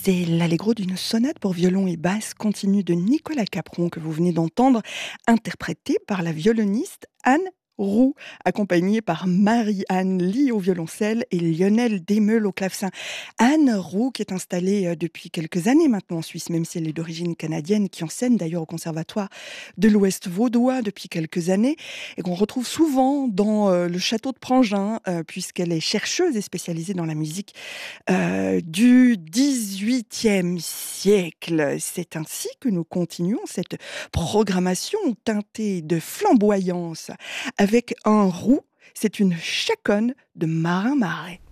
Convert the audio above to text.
C'est l'allegro d'une sonate pour violon et basse continue de Nicolas Capron que vous venez d'entendre, interprété par la violoniste Anne Roux, accompagnée par Marie-Anne Lee au violoncelle et Lionel Desmeules au clavecin. Anne Roux, qui est installée depuis quelques années maintenant en Suisse, même si elle est d'origine canadienne, qui enseigne d'ailleurs au Conservatoire de l'Ouest vaudois depuis quelques années, et qu'on retrouve souvent dans le château de Prangin, puisqu'elle est chercheuse et spécialisée dans la musique du XVIIIe siècle. C'est ainsi que nous continuons cette programmation teintée de flamboyance avec un roux. C'est une chaconne de Marin Marais.